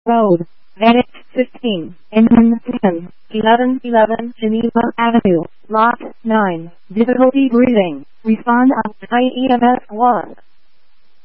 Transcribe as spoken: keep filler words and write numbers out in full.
Road, Venice fifteen, Inman ten, eleven eleven Geneva Avenue, Lot nine. Difficulty breathing. Respond on I E M S one.